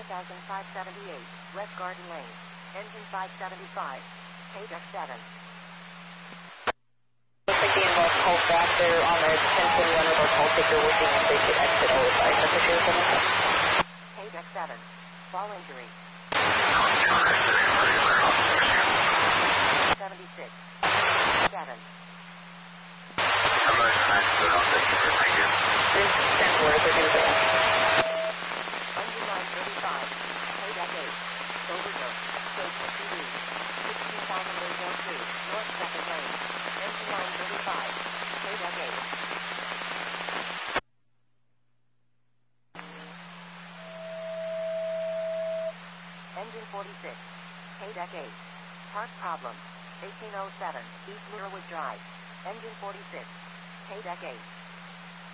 4578, West Garden Lane. Engine 575. KDEC 7. Looks like the involved call back there on the 1021 with our call taker working if they could exit all the side messages. KDEC 7. Fall injury. 76. 7. Engine 935. KDEC 8. Overdose. Station PD. 16,802. North 2nd Lane. Engine 935. KDEC 8. Engine 46. KDEC 8. Part problem. 1807. East Mirawood Drive. Engine 46. KDEC 8.